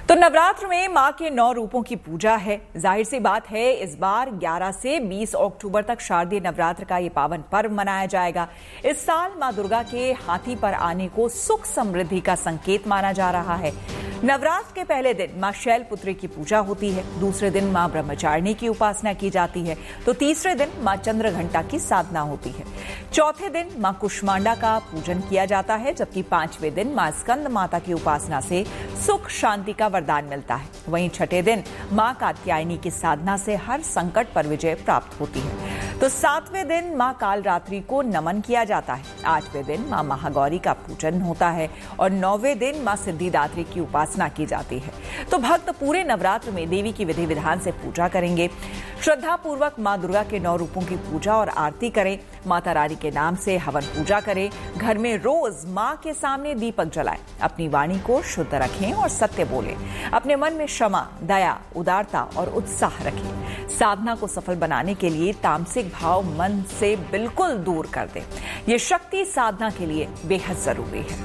तो नवरात्र में मां के 9 रूपों की पूजा है। जाहिर सी बात है इस बार 11 से 20 अक्टूबर तक शारदीय नवरात्र का ये पावन पर्व मनाया जाएगा। इस साल मां दुर्गा के हाथी पर आने को सुख समृद्धि का संकेत माना जा रहा है। नवरात्र के पहले दिन मां शैलपुत्री की पूजा होती है, दूसरे दिन मां ब्रह्मचारिणी की उपासना की जाती है, तो तीसरे दिन मां चंद्रघंटा की साधना होती है। चौथे दिन मां कुष्मांडा का पूजन किया जाता है, जबकि 5वें दिन मां स्कंद माता की उपासना से सुख शांति का वरदान मिलता है। वहीं छठे दिन मां कात्यायनी की साधना से हर संकट पर विजय प्राप्त होती है। तो 7वें दिन मां कालरात्रि को नमन किया जाता है। 8वें दिन मां महागौरी का पूजन होता है और 9वें दिन मां सिद्धिदात्री की उपासना की जाती है। तो भक्त पूरे नवरात्र में देवी की विधि विधान से पूजा करेंगे। श्रद्धा पूर्वक मां दुर्गा के 9 रूपों की पूजा और आरती करें। माता रानी के नाम से हवन पूजा करें। घर में रोज मां के सामने दीपक जलाएं। अपनी वाणी को शुद्ध रखें और सत्य बोलें। अपने मन में क्षमा, दया, उदारता और उत्साह रखें। साधना को सफल बनाने के लिए तामसिक भाव मन से बिल्कुल दूर कर दें। ये शक्ति साधना के लिए बेहद जरूरी है।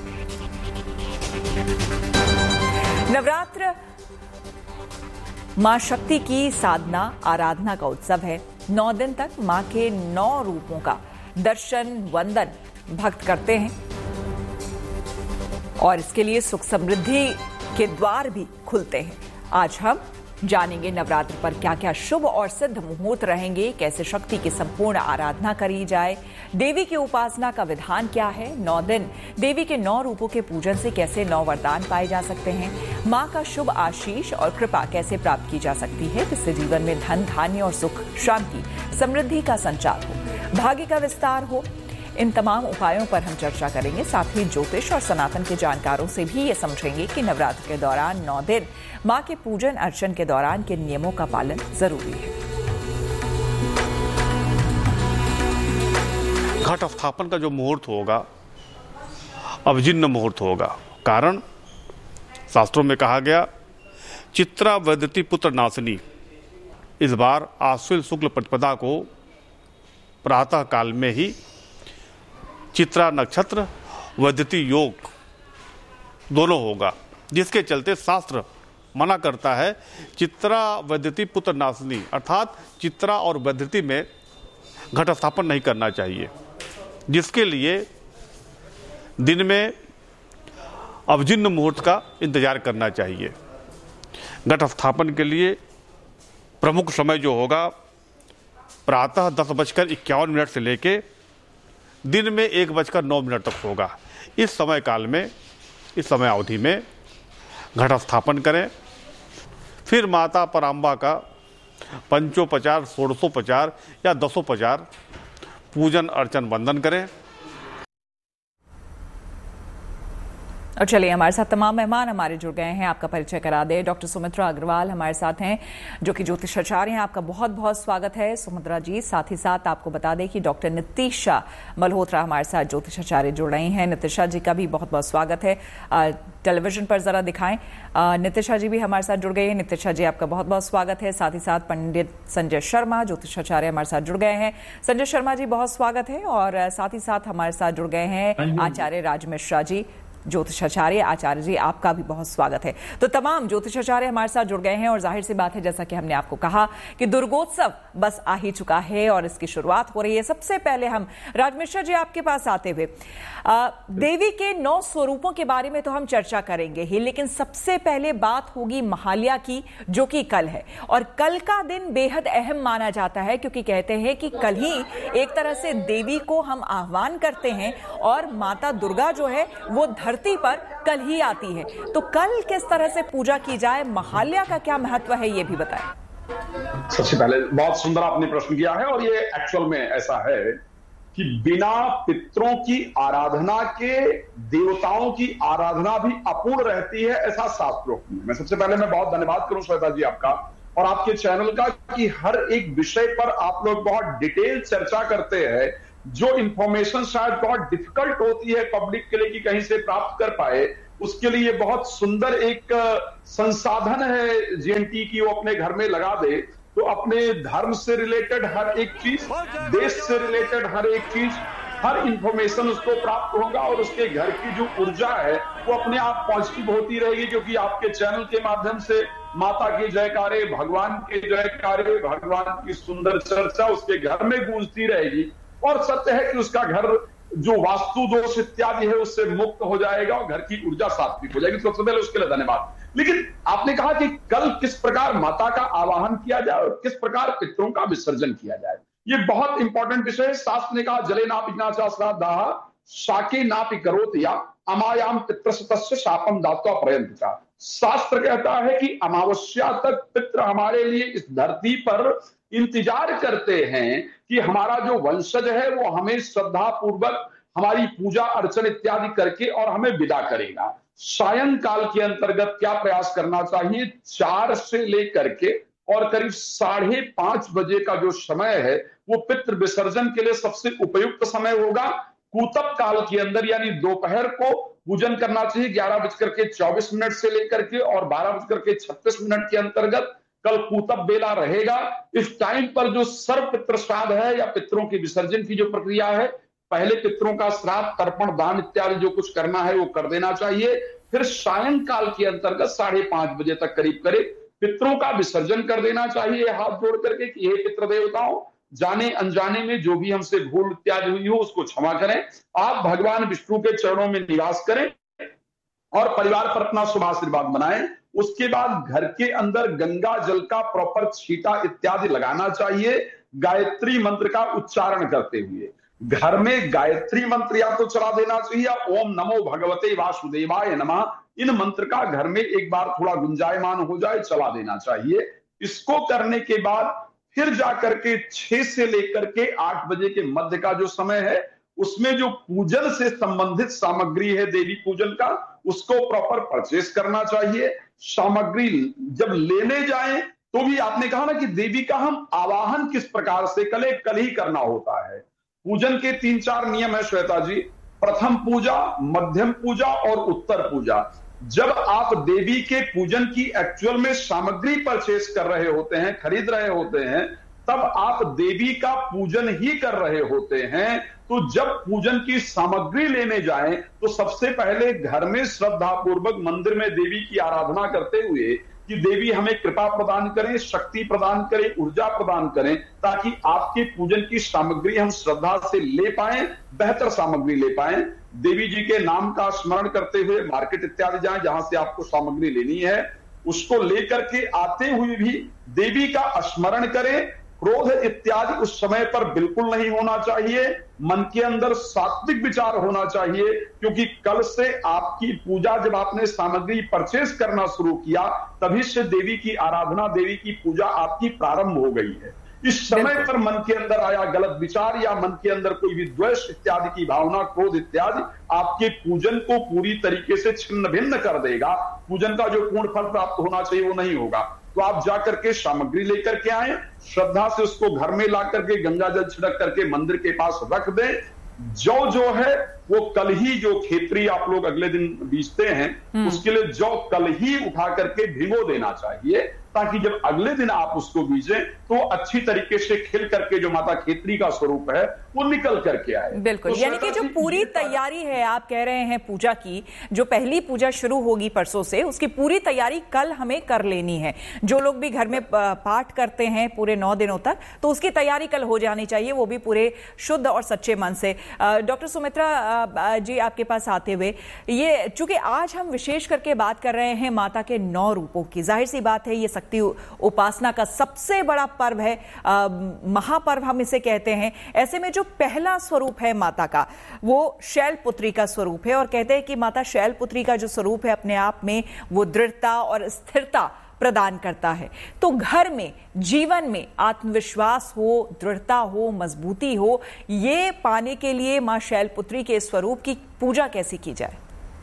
नवरात्र मां शक्ति की साधना आराधना का उत्सव है। 9 दिन तक मां के 9 रूपों का दर्शन वंदन भक्त करते हैं और इसके लिए सुख समृद्धि के द्वार भी खुलते हैं। आज हम जानेंगे नवरात्र पर क्या क्या शुभ और सिद्ध मुहूर्त रहेंगे, कैसे शक्ति की संपूर्ण आराधना करी जाए, देवी की उपासना का विधान क्या है, 9 दिन देवी के 9 रूपों के पूजन से कैसे 9 वरदान पाए जा सकते हैं, मां का शुभ आशीष और कृपा कैसे प्राप्त की जा सकती है जिससे जीवन में धन धान्य और सुख शांति समृद्धि का संचार हो, भाग्य का विस्तार हो। इन तमाम उपायों पर हम चर्चा करेंगे। साथ ही ज्योतिष और सनातन के जानकारों से भी ये समझेंगे कि नवरात्र के दौरान 9 दिन मां के पूजन अर्चन के दौरान किन नियमों का पालन जरूरी है। घट स्थापन का जो मुहूर्त होगा अभिजिन्न मुहूर्त होगा। कारण शास्त्रों में कहा गया चित्रा वैदती पुत्र नासिनी। इस बार आश्विन शुक्ल प्रतिपदा को प्रातः काल में ही चित्रा नक्षत्र वैदती योग दोनों होगा, जिसके चलते शास्त्र मना करता है चित्रा वैदती पुत्र नासिनी, अर्थात चित्रा और वैदती में घट स्थापन नहीं करना चाहिए, जिसके लिए दिन में अभिजिन्न मुहूर्त का इंतजार करना चाहिए। घट स्थापन के लिए प्रमुख समय जो होगा प्रातः 10:51 से लेके दिन में 1:09 तक होगा। इस समय काल में, इस समय अवधि में घट स्थापन करें। फिर माता पराम्बा का पंचोपचार, षोडशोपचार या दसोपचार पूजन अर्चन वंदन करें। और चलिए हमारे साथ तमाम मेहमान हमारे जुड़ गए हैं। आपका परिचय करा दे। डॉक्टर सुमित्रा अग्रवाल हमारे साथ हैं जो कि ज्योतिषाचार्य हैं। आपका बहुत बहुत स्वागत है सुमित्रा जी। साथ ही साथ आपको बता दें कि डॉक्टर नितिशा मल्होत्रा हमारे साथ ज्योतिषाचार्य जुड़ रही हैं। नितिशा जी का भी बहुत बहुत स्वागत है। टेलीविजन पर जरा दिखाएं। नितिशा जी भी हमारे साथ जुड़ गई हैं। नितिशा जी आपका बहुत बहुत स्वागत है। साथ ही साथ पंडित संजय शर्मा ज्योतिषाचार्य हमारे साथ जुड़ गए हैं। संजय शर्मा जी बहुत स्वागत है। और साथ ही साथ हमारे साथ जुड़ गए हैं आचार्य राज मिश्रा जी ज्योतिषाचार्य। आचार्य जी आपका भी बहुत स्वागत है। तो तमाम ज्योतिषाचार्य हमारे साथ जुड़ गए हैं और जाहिर सी बात है जैसा कि हमने आपको कहा कि दुर्गोत्सव बस आ ही चुका है और इसकी शुरुआत हो रही है। सबसे पहले हम राज मिश्रा जी आपके पास आते हुए देवी के 9 स्वरूपों के बारे में तो हम चर्चा करेंगे ही, लेकिन सबसे पहले बात होगी महालया की जो कि कल है। और कल का दिन बेहद अहम माना जाता है क्योंकि कहते हैं कि कल ही एक तरह से देवी को हम आह्वान करते हैं और माता दुर्गा जो है वो धरती पर कल ही आती है। तो कल किस तरह से पूजा की जाए, महालया का क्या महत्व है, ये भी बताएं। सबसे पहले बहुत सुंदर आपने प्रश्न किया है और ये एक्चुअल में ऐसा है कि बिना पितरों की आराधना के देवताओं की आराधना भी अपूर्ण रहती है, ऐसा शास्त्रोक्त है। मैं सबसे पहले मैं बहुत धन्यवाद करूं श्वेता जी आपका और आपके चैनल का कि हर एक विषय पर आप लोग बहुत डिटेल चर्चा करते हैं। जो इंफॉर्मेशन शायद बहुत डिफिकल्ट होती है पब्लिक के लिए कि कहीं से प्राप्त कर पाए, उसके लिए बहुत सुंदर एक संसाधन है जीएनटी की वो अपने घर में लगा दे तो अपने धर्म से रिलेटेड हर एक चीज, देश से रिलेटेड हर एक चीज, हर इंफॉर्मेशन उसको प्राप्त होगा और उसके घर की जो ऊर्जा है वो अपने आप पॉजिटिव होती रहेगी, क्योंकि आपके चैनल के माध्यम से माता के जयकारे, भगवान के जयकारे, भगवान की सुंदर चर्चा उसके घर में गूंजती रहेगी। और सत्य है कि उसका घर जो वास्तु दोष इत्यादि है उससे मुक्त हो जाएगा और घर की ऊर्जा सात्विक हो जाएगी। सबसे पहले उसके लिए धन्यवाद। लेकिन आपने कहा कि कल किस प्रकार माता का आवाहन किया जाए और किस प्रकार पितरों का विसर्जन किया जाए, ये बहुत इंपॉर्टेंट विषय है। शास्त्र ने कहा जले नापि ज्ञाचा श्राद्धाः शाके नापि करोति या अमायाम पितृसतस्य शापम दात्वा पर्यंतचा। शास्त्र कहता है कि अमावस्या तक पितृ हमारे लिए इस धरती पर इंतजार करते हैं कि हमारा जो वंशज है वो हमें श्रद्धा पूर्वक हमारी पूजा अर्चन इत्यादि करके और हमें विदा करेगा। सायंकाल के अंतर्गत क्या प्रयास करना चाहिए, 4 से लेकर के और करीब 5:30 बजे का जो समय है वो पितृ विसर्जन के लिए सबसे उपयुक्त समय होगा। कूतप काल के अंदर यानी दोपहर को पूजन करना चाहिए 11:24 से लेकर के और 12:36 के अंतर्गत कल कूतप बेला रहेगा। इस टाइम पर जो सर्व पितृ श्राद्ध है या पितरों के विसर्जन की जो प्रक्रिया है, पहले पितरों का श्राद्ध, तर्पण, दान इत्यादि जो कुछ करना है वो कर देना चाहिए। फिर सायंकाल के अंतर्गत 5:30 बजे तक करीब पितरों का विसर्जन कर देना चाहिए हाथ जोड़ करके कि हे पितृ देवताओं, जाने अनजाने में जो भी हमसे भूल इत्यादि हुई हो उसको क्षमा करें। आप भगवान विष्णु के चरणों में निवास करें और परिवार पर अपना शुभ आशीर्वाद बनाएं। उसके बाद घर के अंदर गंगा जल का प्रॉपर छींटा इत्यादि लगाना चाहिए गायत्री मंत्र का उच्चारण करते हुए। घर में गायत्री मंत्र या तो चला देना चाहिए या ओम नमो भगवते वासुदेवाय नमः, इन मंत्र का घर में एक बार थोड़ा गुंजायमान हो जाए चला देना चाहिए। इसको करने के बाद फिर जाकर के 6 से लेकर के 8 बजे के मध्य का जो समय है उसमें जो पूजन से संबंधित सामग्री है देवी पूजन का, उसको प्रॉपर परचेस करना चाहिए। सामग्री जब लेने जाएं तो भी आपने कहा ना कि देवी का हम आवाहन किस प्रकार से कल ही करना होता है। पूजन के 3-4 नियम है श्वेता जी। प्रथम पूजा, मध्यम पूजा और उत्तर पूजा। जब आप देवी के पूजन की एक्चुअल में सामग्री परचेस कर रहे होते हैं, खरीद रहे होते हैं, तब आप देवी का पूजन ही कर रहे होते हैं। तो जब पूजन की सामग्री लेने जाएं तो सबसे पहले घर में श्रद्धा पूर्वक मंदिर में देवी की आराधना करते हुए कि देवी हमें कृपा प्रदान करें, शक्ति प्रदान करें, ऊर्जा प्रदान करें, ताकि आपके पूजन की सामग्री हम श्रद्धा से ले पाएं, बेहतर सामग्री ले पाएं। देवी जी के नाम का स्मरण करते हुए मार्केट इत्यादि जाएं जहां से आपको सामग्री लेनी है, उसको लेकर के आते हुए भी देवी का स्मरण करें। क्रोध इत्यादि उस समय पर बिल्कुल नहीं होना चाहिए। मन के अंदर सात्विक विचार होना चाहिए, क्योंकि कल से आपकी पूजा, जब आपने सामग्री परचेस करना शुरू किया तभी से देवी की आराधना, देवी की पूजा आपकी प्रारंभ हो गई है। इस समय पर मन के अंदर आया गलत विचार या मन के अंदर कोई भी द्वेष इत्यादि की भावना, क्रोध इत्यादि आपके पूजन को पूरी तरीके से छिन्न भिन्न कर देगा। पूजन का जो पूर्ण फल प्राप्त होना चाहिए वो नहीं होगा। तो आप जाकर के सामग्री लेकर के आए, श्रद्धा से उसको घर में ला करके गंगा जल छिड़क करके मंदिर के पास रख दें। जो है वो कल ही, जो खेतरी आप लोग अगले दिन बीजते हैं उसके लिए जौ कल ही उठा करके भिगो देना चाहिए, ताकि जब अगले दिन आप उसको बीजें तो अच्छी तरीके से खिल करके जो माता खेतरी का स्वरूप है वो निकल करके आए। बिल्कुल, यानी कि जो पूरी तैयारी है आप कह रहे हैं पूजा की, जो पहली पूजा शुरू होगी परसों से, उसकी पूरी तैयारी कल हमें कर लेनी है। जो लोग भी घर में पाठ करते हैं पूरे 9 दिनों तक, तो उसकी तैयारी कल हो जानी चाहिए, वो भी पूरे शुद्ध और सच्चे मन से। डॉक्टर सुमित्रा जी आपके पास आते हुए, ये चूंकि आज हम विशेष करके बात कर रहे हैं माता के 9 रूपों की, जाहिर सी बात है ये शक्ति उपासना का सबसे बड़ा पर्व है, महापर्व हम इसे कहते हैं। ऐसे में जो पहला स्वरूप है माता का वो शैलपुत्री का स्वरूप है, और कहते हैं कि माता शैलपुत्री का जो स्वरूप है अपने आप में वो दृढ़ता और स्थिरता प्रदान करता है। तो घर में, जीवन में आत्मविश्वास हो, दृढ़ता हो, मजबूती हो, ये पाने के लिए मां शैलपुत्री के स्वरूप की पूजा कैसे की जाए?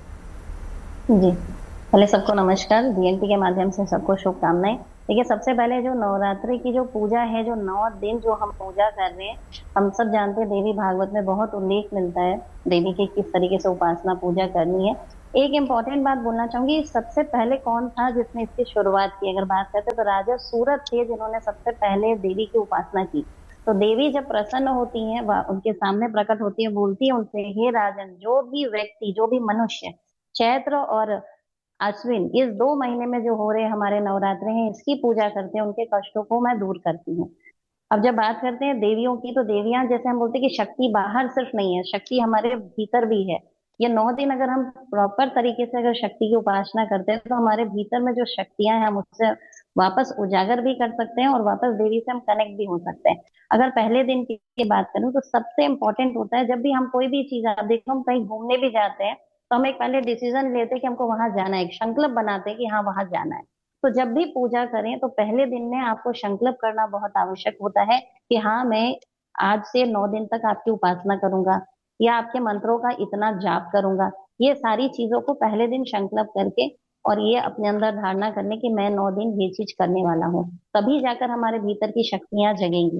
जी, पहले सबको नमस्कार। DNP के माध्यम से सबको शुभकामनाएं। देखिए, सबसे पहले जो नवरात्रि की जो पूजा है, जो 9 दिन जो हम पूजा कर रहे हैं, हम सब जानते हैं देवी भागवत में बहुत उल्लेख मिलता है देवी की किस तरीके से उपासना पूजा करनी है। एक इम्पॉर्टेंट बात बोलना चाहूंगी, सबसे पहले कौन था जिसने इसकी शुरुआत की? अगर बात करते तो राजा सूरत थे जिन्होंने सबसे पहले देवी की उपासना की। तो देवी जब प्रसन्न होती हैं, वह उनके सामने प्रकट होती है, बोलती है उनसे, हे राजन, जो भी व्यक्ति, जो भी मनुष्य चैत्र और अश्विन इस 2 महीने में जो हो रहे हमारे नवरात्रे हैं, इसकी पूजा करते हैं, उनके कष्टों को मैं दूर करती हूँ। अब जब बात करते हैं देवियों की, तो देवियां, जैसे हम बोलते हैं कि शक्ति बाहर सिर्फ नहीं है, शक्ति हमारे भीतर भी है। ये 9 दिन अगर हम प्रॉपर तरीके से अगर शक्ति की उपासना करते हैं, तो हमारे भीतर में जो शक्तियां हैं, हम उससे वापस उजागर भी कर सकते हैं और वापस देवी से हम कनेक्ट भी हो सकते हैं। अगर पहले दिन की बात करूं, तो सबसे इम्पोर्टेंट होता है, जब भी हम कोई भी चीज, आप देखो हम कहीं घूमने भी जाते हैं, तो हम एक पहले डिसीजन लेते हैं कि हमको वहां जाना है, एक संकल्प बनाते हैं कि हाँ वहां जाना है। तो जब भी पूजा करें, तो पहले दिन में आपको संकल्प करना बहुत आवश्यक होता है कि हाँ, मैं आज से 9 दिन तक आपकी उपासना करूंगा, या आपके मंत्रों का इतना जाप करूंगा। ये सारी चीजों को पहले दिन संकल्प करके और ये अपने अंदर धारणा करने की मैं 9 दिन ये चीज करने वाला हूँ, तभी जाकर हमारे भीतर की शक्तियां जगेंगी।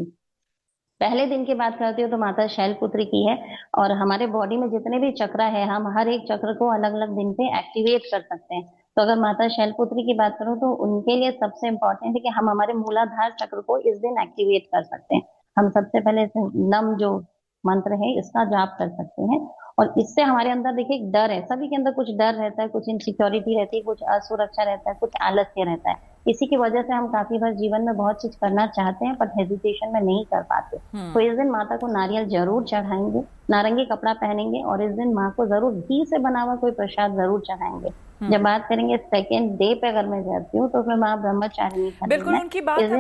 पहले दिन की बात करती हूँ तो माता शैलपुत्री की है, और हमारे बॉडी में जितने भी चक्र है, हम हर एक चक्र को अलग अलग दिन पे एक्टिवेट कर सकते हैं। तो अगर माता शैलपुत्री की बात करूँ, तो उनके लिए सबसे इम्पोर्टेंट है कि हम हमारे मूलाधार चक्र को इस दिन एक्टिवेट कर सकते हैं। हम सबसे पहले नम जो मंत्र है, इसका जाप कर सकते हैं, और इससे हमारे अंदर देखिए एक डर है, सभी के अंदर कुछ डर रहता है, कुछ इनसिक्योरिटी रहती है, कुछ असुरक्षा रहता है, कुछ आलस्य रहता है। इसी की वजह से हम काफी बार जीवन में बहुत चीज करना चाहते हैं, पर हेजिटेशन में नहीं कर पाते। तो इस दिन माता को नारियल जरूर चढ़ाएंगे, नारंगी कपड़ा पहनेंगे, और इस दिन माँ को जरूर घी से बना हुआ कोई प्रसाद जरूर चढ़ाएंगे। जब बात करेंगे सेकेंड डे पे अगर मैं जाती हूँ, तो उसमें माँ ब्रह्मचारिणी, बिल्कुल उनकी बात हम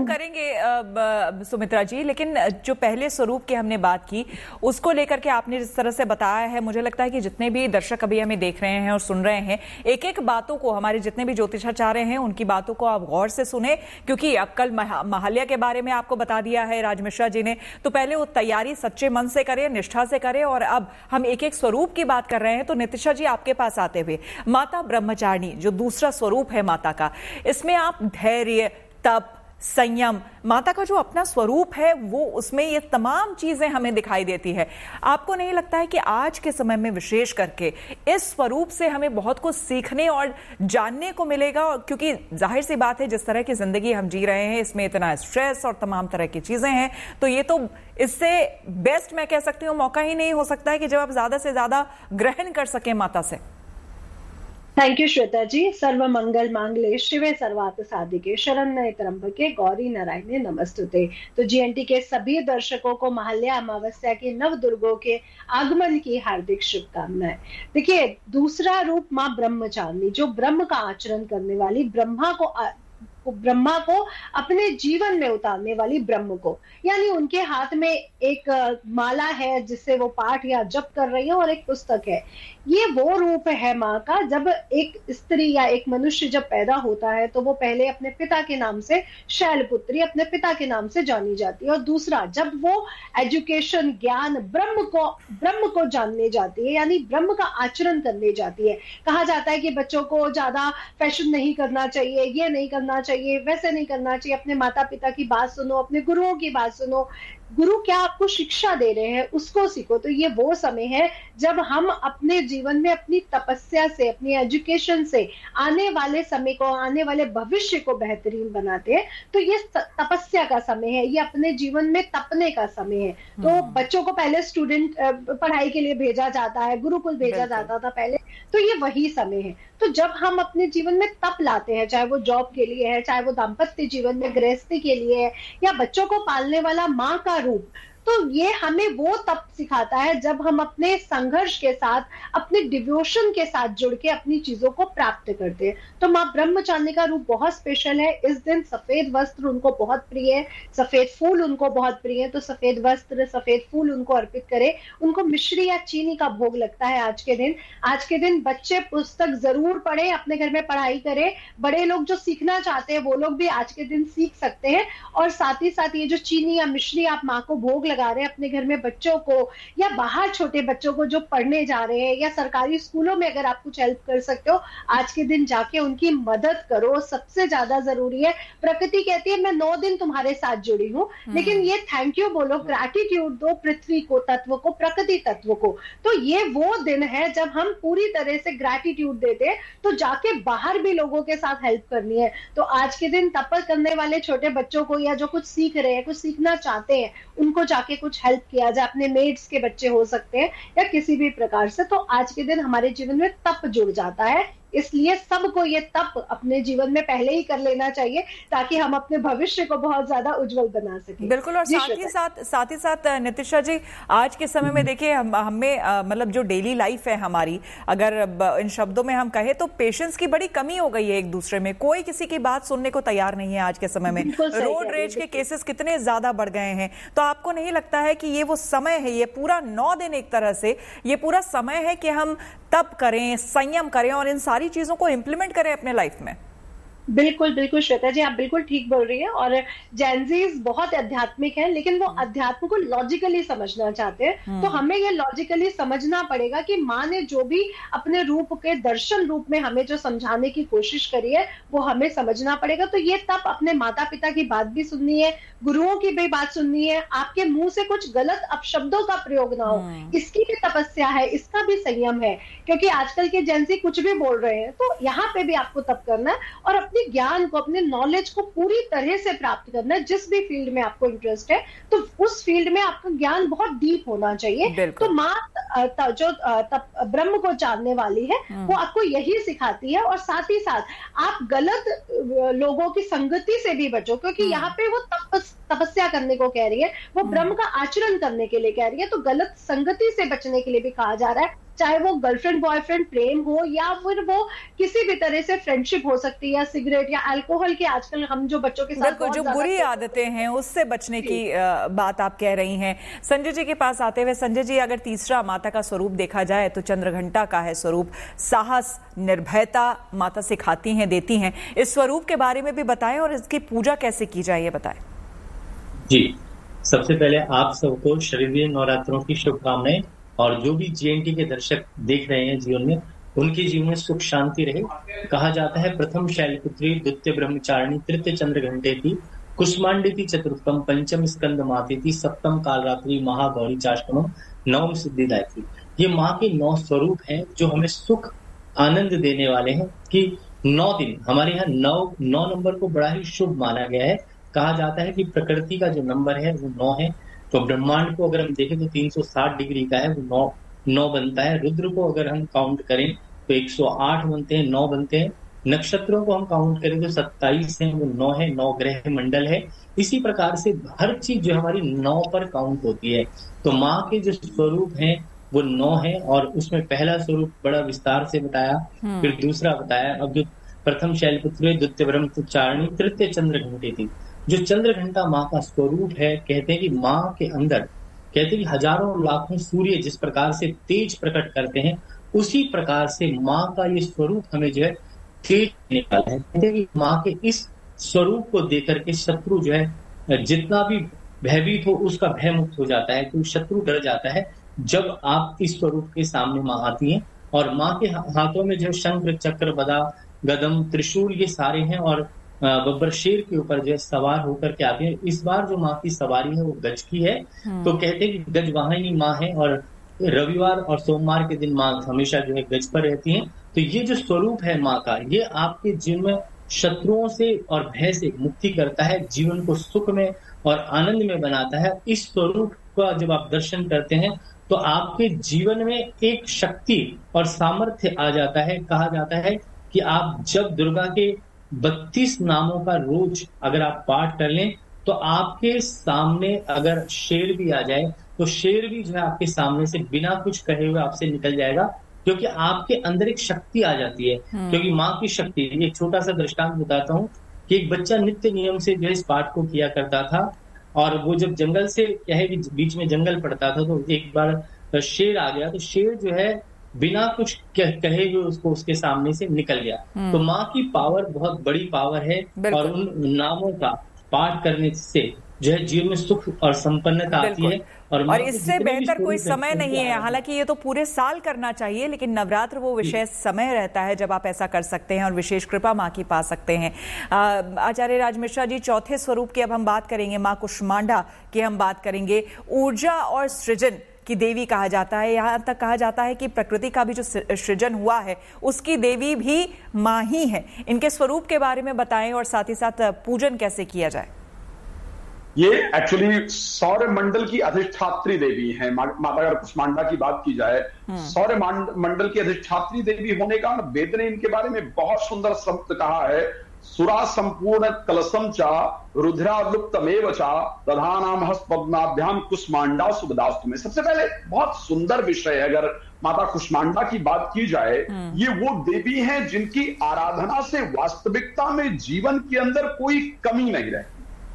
करेंगे सुमित्रा जी, लेकिन जो पहले स्वरूप की हमने बात की, उसको लेकर के आपने जिस तरह से बताया है, मुझे लगता है कि जितने भी दर्शक अभी हमें देख रहे हैं और सुन रहे हैं, एक एक बातों को, हमारे जितने भी ज्योतिषाचार्य हैं उनकी बातों को आप गौर से सुने, क्योंकि अब कल महाल्या के बारे में आपको बता दिया है राज मिश्रा जी ने, तो पहले वो तैयारी सच्चे मन से करें, निष्ठा से करें, और अब हम एक एक स्वरूप की बात कर रहे हैं। तो नितिशा जी, आपके पास आते हुए, माता ब्रह्मचारिणी जो दूसरा स्वरूप है माता का, इसमें आप धैर्य, तप, संयम, माता का जो अपना स्वरूप है वो, उसमें ये तमाम चीजें हमें दिखाई देती है। आपको नहीं लगता है कि आज के समय में विशेष करके इस स्वरूप से हमें बहुत कुछ सीखने और जानने को मिलेगा? क्योंकि जाहिर सी बात है, जिस तरह की जिंदगी हम जी रहे हैं, इसमें इतना स्ट्रेस और तमाम तरह की चीजें हैं, तो ये तो इससे बेस्ट मैं कह सकती हूँ मौका ही नहीं हो सकता है कि जब आप ज्यादा से ज्यादा ग्रहण कर सकें माता से। थैंक यू श्वेता जी। सर्व मंगल मांगले शिवे सर्वार्थ साधिके शरण्ये त्र्यंबके गौरी नारायणे नमस्तुते। तो जीएनटी के सभी दर्शकों को महाल्या अमावस्या के नव दुर्गों के आगमन की हार्दिक शुभकामनाएं। देखिए, दूसरा रूप माँ ब्रह्मचारिणी, जो ब्रह्म का आचरण करने वाली, ब्रह्मा को अपने जीवन में उतारने वाली ब्रह्म को, यानी उनके हाथ में एक माला है जिससे वो पाठ या जप कर रही है, और एक पुस्तक है। ये वो रूप है माँ का। जब एक स्त्री या एक मनुष्य जब पैदा होता है, तो वो पहले अपने पिता के नाम से, शैलपुत्री अपने पिता के नाम से जानी जाती है, और दूसरा जब वो एजुकेशन, ज्ञान, ब्रह्म को जानने जाती है, यानी ब्रह्म का आचरण करने जाती है। कहा जाता है कि बच्चों को ज्यादा फैशन नहीं करना चाहिए, ये नहीं करना चाहिए, वैसे नहीं करना चाहिए, अपने माता पिता की बात सुनो, अपने गुरुओं की बात सुनो, गुरु क्या आपको शिक्षा दे रहे हैं उसको सीखो। तो ये वो समय है जब हम अपने जीवन में अपनी तपस्या से, अपनी एजुकेशन से आने वाले समय को, आने वाले भविष्य को बेहतरीन बनाते हैं। तो ये तपस्या का समय है, ये अपने जीवन में तपने का समय है। तो बच्चों को पहले स्टूडेंट पढ़ाई के लिए भेजा जाता है, गुरुकुल भेजा जाता था पहले, तो ये वही समय है। तो जब हम अपने जीवन में तप लाते हैं, चाहे वो जॉब के लिए है, चाहे वो दाम्पत्य जीवन में गृहस्थी के लिए है, या बच्चों को पालने वाला माँ का रूप, तो ये हमें वो तप सिखाता है जब हम अपने संघर्ष के साथ, अपने डिवोशन के साथ जुड़ के अपनी चीजों को प्राप्त करते हैं। तो माँ ब्रह्मचारिणी का रूप बहुत स्पेशल है। इस दिन सफेद वस्त्र उनको बहुत प्रिय है, सफेद फूल उनको बहुत प्रिय है, तो सफेद वस्त्र, सफेद फूल उनको अर्पित करें। उनको मिश्री या चीनी का भोग लगता है आज के दिन। आज के दिन बच्चे पुस्तक जरूर पढ़ें, अपने घर में पढ़ाई करें। बड़े लोग जो सीखना चाहते हैं वो लोग भी आज के दिन सीख सकते हैं। और साथ ही साथ ये जो चीनी या मिश्री आप माँ को भोग लगा रहे हैं अपने घर में बच्चों को या बाहर छोटे बच्चों को जो पढ़ने जा रहे हैं या सरकारी स्कूलों में अगर आप कुछ हेल्प कर सकते हो आज के दिन जाके उनकी मदद करो। सबसे ज्यादा जरूरी है, प्रकृति कहती है मैं 9 दिन तुम्हारे साथ जुड़ी हूँ, लेकिन ये थैंक यू बोलो, ग्रैटिट्यूड दो पृथ्वी को, तत्व को, प्रकृति तत्व को। तो ये वो दिन है जब हम पूरी तरह से ग्रैटिट्यूड देते हैं, तो जाके बाहर भी लोगों के साथ हेल्प करनी है। तो आज के दिन तपस्या करने वाले छोटे बच्चों को या जो कुछ सीख रहे हैं, कुछ सीखना चाहते हैं, उनको जाके कुछ हेल्प किया जाए। अपने मेड्स के बच्चे हो सकते हैं या किसी भी प्रकार से। तो आज के दिन हमारे जीवन में तप जुड़ जाता है, इसलिए सबको ये तप अपने जीवन में पहले ही कर लेना चाहिए ताकि हम अपने भविष्य को बहुत ज्यादा उज्जवल बना सकें। बिल्कुल। और साथ ही साथ नितिशा जी, आज के समय में देखिए हमें मतलब जो डेली लाइफ है हमारी, अगर इन शब्दों में हम कहें तो पेशेंस की बड़ी कमी हो गई है एक दूसरे में। कोई किसी की बात सुनने को तैयार नहीं है आज के समय में। रोड रेज के केसेस कितने ज्यादा बढ़ गए हैं। तो आपको नहीं लगता है कि ये वो समय है, ये पूरा 9 दिन एक तरह से ये पूरा समय है कि हम तप करें, संयम करें और इन सारी चीजों को इंप्लीमेंट करें अपने लाइफ में? बिल्कुल बिल्कुल श्वेता जी, आप बिल्कुल ठीक बोल रही हैं। और जेनजीज बहुत आध्यात्मिक हैं, लेकिन वो अध्यात्म को लॉजिकली समझना चाहते हैं। तो हमें ये लॉजिकली समझना पड़ेगा कि माँ ने जो भी अपने रूप के दर्शन रूप में हमें जो समझाने की कोशिश करी है वो हमें समझना पड़ेगा। तो ये तब अपने माता पिता की बात भी सुननी है, गुरुओं की भी बात सुननी है, आपके मुंह से कुछ गलत अपशब्दों का प्रयोग ना हो, इसकी भी तपस्या है, इसका भी संयम है। क्योंकि आजकल के जेनजी कुछ भी बोल रहे हैं, तो यहाँ पे भी आपको तप करना है और अपने ज्ञान को, अपने नॉलेज को पूरी तरह से प्राप्त करना है। जिस भी फील्ड में आपको इंटरेस्ट है तो उस फील्ड में आपका ज्ञान बहुत डीप होना चाहिए। तो माँ जो ब्रह्म को जानने वाली है वो आपको यही सिखाती है। और साथ ही साथ आप गलत लोगों की संगति से भी बचो, क्योंकि यहाँ पे वो तपस्या करने को कह रही है, वो ब्रह्म का आचरण करने के लिए कह रही है। तो गलत संगति से बचने के लिए भी कहा जा रहा है, चाहे वो गर्लफ्रेंड बॉयफ्रेंड प्रेम हो या फिर वो किसी भी तरह से फ्रेंडशिप हो सकती है, या सिगरेट या अल्कोहल के आजकल हम जो बच्चों के साथ जो बुरी आदतें हैं उससे बचने की बात आप कह रही हैं। संजय जी के पास आते हुए, संजय जी, अगर तीसरा माता का स्वरूप देखा जाए तो चंद्रघंटा का है स्वरूप। साहस, निर्भयता माता सिखाती हैं, देती हैं। इस स्वरूप के बारे में भी बताएं और इसकी पूजा कैसे की जाए ये बताएं। जी, सबसे पहले आप सबको शारदीय नवरात्रों की शुभकामनाएं। और जो भी जीएनटी के दर्शक देख रहे हैं जीवन में, उनके जीवन में सुख शांति रहे। कहा जाता है प्रथम शैलपुत्री, द्वितीय ब्रह्मचारिणी, तृतीय चंद्रघंटेति, कुष्मांडेति, चतुर्थम पंचम स्कंद मातेति, सप्तम कालरात्रि, महागौरी चाष्टमम, नवम सिद्धिदायत्री। ये माँ के 9 स्वरूप हैं जो हमें सुख आनंद देने वाले हैं। कि 9 दिन हमारे यहाँ 9 नंबर को बड़ा ही शुभ माना गया है। कहा जाता है कि प्रकृति का जो नंबर है वो 9 है। तो ब्रह्मांड को अगर हम देखें तो 360 डिग्री का है, वो 9 बनता है। रुद्र को अगर हम काउंट करें तो 108 बनते हैं, 9 बनते हैं। नक्षत्रों को हम काउंट करें तो 27 है, वो 9 है, 9 ग्रह मंडल है। इसी प्रकार से हर चीज जो हमारी 9 पर काउंट होती है। तो माँ के जो स्वरूप हैं वो 9 है। और उसमें पहला स्वरूप बड़ा विस्तार से बताया, फिर दूसरा बताया। अब जो प्रथम शैलपुत्री, द्वितीय ब्रह्मचारिणी, तृतीय चंद्रघंटेति, जो चंद्र घंटा माँ का स्वरूप है, कहते हैं कि माँ के अंदर, कहते हैं कि हजारों लाखों सूर्य जिस प्रकार से तेज प्रकट करते हैं, उसी प्रकार से माँ का ये स्वरूप हमें जो है तेज निकाला है। कहते हैं कि माँ के इस स्वरूप को देख करके शत्रु जो है जितना भी भयभीत हो उसका भय मुक्त हो जाता है, क्योंकि शत्रु डर जाता है जब आप इस स्वरूप के सामने माँ आती हैं। और माँ के हाथों में जो शंख, चक्र, गदा, गदम, त्रिशूल ये सारे हैं। और बब्बर शेर के ऊपर जो है सवार होकर के आती है। इस बार जो माँ की सवारी है वो गज की है। तो कहते हैं कि गज वाहिनी माँ है और रविवार और सोमवार के दिन माँ हमेशा जो है गज पर रहती हैं। तो ये जो स्वरूप है माँ का, ये आपके जीवन में शत्रुओं से और भय से मुक्ति करता है, जीवन को सुख में और आनंद में बनाता है। इस स्वरूप का जब आप दर्शन करते हैं तो आपके जीवन में एक शक्ति और सामर्थ्य आ जाता है। कहा जाता है कि आप जब दुर्गा के 32 नामों का रोज अगर आप पाठ कर लें तो आपके सामने अगर शेर भी आ जाए तो शेर भी जो है आपके सामने से बिना कुछ कहे हुए आपसे निकल जाएगा, क्योंकि आपके अंदर एक शक्ति आ जाती है। क्योंकि माँ की शक्ति, एक छोटा सा दृष्टांत बताता हूँ कि एक बच्चा नित्य नियम से जो इस पाठ को किया करता था, और वो जब जंगल से क्या है कि बीच में जंगल पड़ता था, तो एक बार शेर आ गया, तो शेर जो है बिना कुछ कहे हुए उसको उसके सामने से निकल गया। तो माँ की पावर बहुत बड़ी पावर है, और उन नामों का पाठ करने से जो है जीवन में सुख और संपन्नता आती है। और इससे बेहतर कोई समय नहीं है। हालांकि ये तो पूरे साल करना चाहिए, लेकिन नवरात्र वो विशेष समय रहता है जब आप ऐसा कर सकते हैं और विशेष कृपा माँ की पा सकते हैं। आचार्य राज मिश्रा जी, चौथे स्वरूप की अब हम बात करेंगे, माँ कुष्मांडा की हम बात करेंगे। ऊर्जा और सृजन की देवी कहा जाता है। यहाँ तक कहा जाता है कि प्रकृति का भी जो सृजन हुआ है उसकी देवी भी माँ ही है। इनके स्वरूप के बारे में बताएं और साथ ही साथ पूजन कैसे किया जाए। ये एक्चुअली सौर मंडल की अधिष्ठात्री देवी है माता। अगर कुष्मांडा की बात की जाए, सौर मंडल की अधिष्ठात्री देवी होने का वेद ने इनके बारे में बहुत सुंदर शब्द कहा है। सुरा संपूर्ण कलशम चा रुद्रा लुप्तमेव चा दधानाम हस्तपद्माभ्याम कुष्मांडा सुबदास्तु में। सबसे पहले बहुत सुंदर विषय है, अगर माता कुष्मांडा की बात की जाए, ये वो देवी हैं जिनकी आराधना से वास्तविकता में जीवन के अंदर कोई कमी नहीं रहती।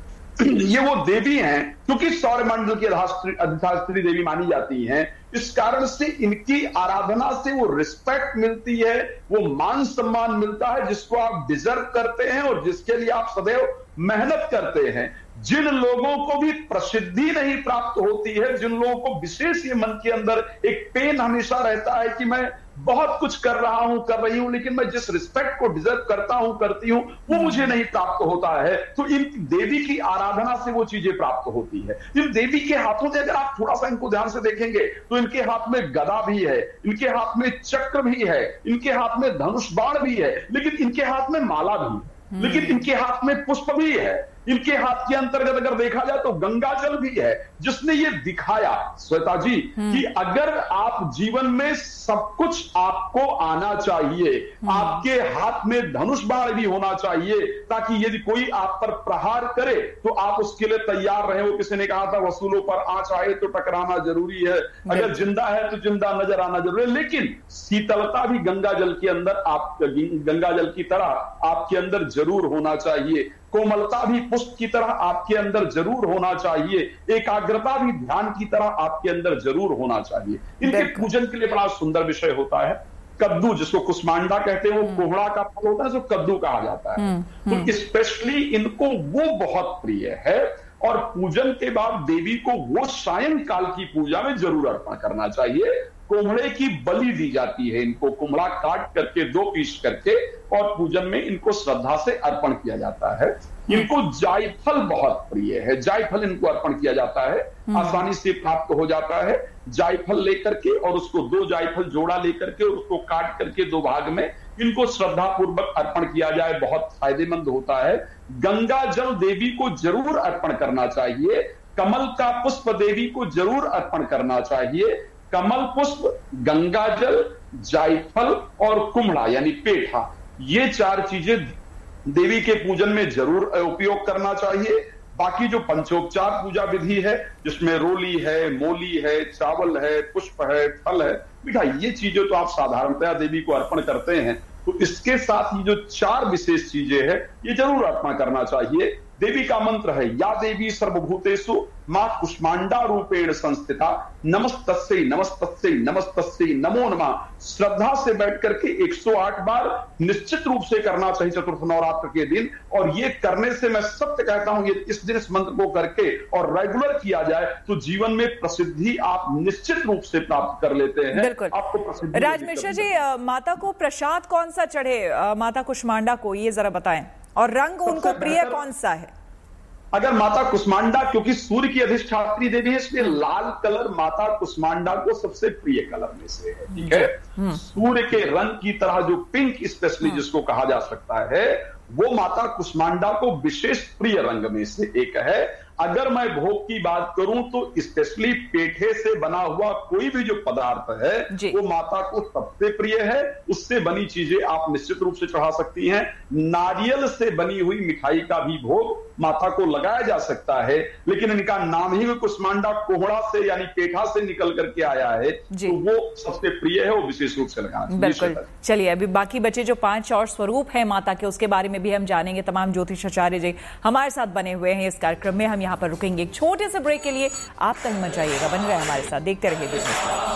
ये वो देवी हैं क्योंकि सौर मंडल की अधिष्ठात्री देवी मानी जाती हैं। इस कारण से इनकी आराधना से वो रिस्पेक्ट मिलती है, वो मान सम्मान मिलता है जिसको आप डिजर्व करते हैं और जिसके लिए आप सदैव मेहनत करते हैं। जिन लोगों को भी प्रसिद्धि नहीं प्राप्त होती है, जिन लोगों को विशेष ये मन के अंदर एक पेन हमेशा रहता है कि मैं बहुत कुछ कर रहा हूं, कर रही हूं, लेकिन मैं जिस रिस्पेक्ट को डिजर्व करता हूं, करती हूं, वो मुझे नहीं प्राप्त होता है, तो इन देवी की आराधना से वो चीजें प्राप्त होती है। इन देवी के हाथों से अगर आप थोड़ा सा इनको ध्यान से देखेंगे तो इनके हाथ में गदा भी है, इनके हाथ में चक्र भी है, इनके हाथ में धनुष बाण भी है, लेकिन इनके हाथ में माला भी है, लेकिन इनके हाथ में पुष्प भी है। इनके हाथ के अंतर्गत अगर देखा जाए तो गंगा जल भी है, जिसने ये दिखाया श्वेता जी कि अगर आप जीवन में सब कुछ आपको आना चाहिए, आपके हाथ में धनुष बाण भी होना चाहिए, ताकि यदि कोई आप पर प्रहार करे तो आप उसके लिए तैयार रहे। वो किसी ने कहा था वसूलों पर आंच आए तो टकराना जरूरी है, अगर जिंदा है तो जिंदा नजर आना जरूरी है। लेकिन शीतलता भी गंगा जल के अंदर, आप गंगा जल की तरह आपके अंदर जरूर होना चाहिए। कोमलता भी पुष्प की तरह आपके अंदर जरूर होना चाहिए। एकाग्रता भी ध्यान की तरह आपके अंदर जरूर होना चाहिए। इनके पूजन के लिए बड़ा सुंदर विषय होता है कद्दू, जिसको कुष्मांडा कहते हैं। वो कोहड़ा का फल होता है जो कद्दू कहा जाता है। तो स्पेशली इनको वो बहुत प्रिय है और पूजन के बाद देवी को वो सायंकाल की पूजा में जरूर अर्पण करना चाहिए। कोहड़े की बलि दी जाती है, इनको कुमड़ा काट करके 2 पीस करके और पूजन में इनको श्रद्धा से अर्पण किया जाता है। इनको जायफल बहुत प्रिय है, जायफल इनको अर्पण किया जाता है, आसानी से प्राप्त हो जाता है। जायफल लेकर के और उसको 2 जायफल जोड़ा लेकर के और उसको काट करके 2 भाग में इनको श्रद्धा पूर्वक अर्पण किया जाए, बहुत फायदेमंद होता है। गंगा जल देवी को जरूर अर्पण करना चाहिए। कमल का पुष्प देवी को जरूर अर्पण करना चाहिए। कमल पुष्प, गंगा जल, जायफल और कुम्हड़ा यानी पेठा, ये 4 चीजें देवी के पूजन में जरूर उपयोग करना चाहिए। बाकी जो पंचोपचार पूजा विधि है, जिसमें रोली है, मोली है, चावल है, पुष्प है, फल है, मिठाई, ये चीजें तो आप साधारणतया देवी को अर्पण करते हैं। तो इसके साथ ही जो 4 विशेष चीजें हैं, ये जरूर अर्पण करना चाहिए। देवी का मंत्र है या देवी सर्वभूतेषु मां कुष्मांडा रूपेण संस्थिता नमस्तस्यै नमस्तस्यै नमस्तस्यै नमो नमः। श्रद्धा से बैठ करके 108 बार निश्चित रूप से करना चाहिए चतुर्थ नवरात्र के दिन। और ये करने से मैं सत्य कहता हूं, ये इस दिन इस मंत्र को करके और रेगुलर किया जाए तो जीवन में प्रसिद्धि आप निश्चित रूप से प्राप्त कर लेते हैं। आपको प्रसिद्धि। राज मिश्रा जी, माता को प्रसाद कौन सा चढ़े, माता कुष्मांडा को, ये जरा बताएं, और रंग उनको प्रिय कौन सा है? अगर माता कुष्मांडा, क्योंकि सूर्य की अधिष्ठात्री देवी है, इसलिए लाल कलर माता कुष्मांडा को सबसे प्रिय कलर में से है। ठीक है, सूर्य के रंग की तरह जो पिंक स्पेशली जिसको कहा जा सकता है, वो माता कुष्मांडा को विशेष प्रिय रंग में से एक है। अगर मैं भोग की बात करूं तो स्पेशली पेठे से बना हुआ कोई भी जो पदार्थ है वो माता को सबसे प्रिय है। उससे बनी चीजें आप निश्चित रूप से चढ़ा सकती हैं। नारियल से बनी हुई मिठाई का भी भोग माता को लगाया जा सकता है, लेकिन इनका नाम ही कुष्मांडा कोहड़ा से यानी पेठा से निकल करके आया है, तो वो सबसे प्रिय है, वो विशेष रूप से लगाना। बिल्कुल। चलिए, अभी बाकी बचे जो 5 और स्वरूप है माता के, उसके बारे में भी हम जानेंगे। तमाम ज्योतिषाचार्य जी हमारे साथ बने हुए हैं इस कार्यक्रम में। हम यहाँ पर रुकेंगे एक छोटे से ब्रेक के लिए। आप कहीं मत जाइएगा, बन रहे हमारे साथ, देखते रहिए बिजनेस।